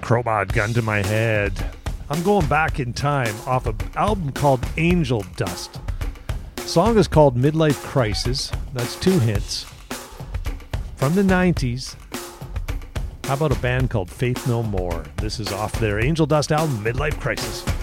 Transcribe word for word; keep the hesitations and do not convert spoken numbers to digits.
Crowbot, Gun to My Head. I'm going back in time off an album called Angel Dust. The song is called Midlife Crisis. That's two hints. From the nineties. How about a band called Faith No More? This is off their Angel Dust album, Midlife Crisis.